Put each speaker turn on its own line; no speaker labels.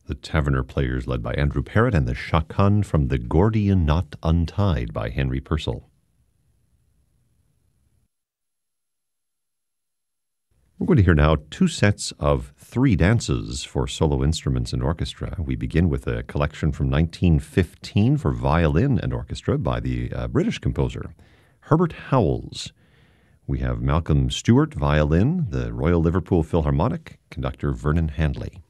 The Taverner Players, led by Andrew Parrott, and the Chacan from The Gordian Knot Untied by Henry Purcell. We're going to hear now two sets of three dances for solo instruments and orchestra. We begin with a collection from 1915 for violin and orchestra by the British composer Herbert Howells. We have Malcolm Stewart, violin, the Royal Liverpool Philharmonic, conductor Vernon Handley.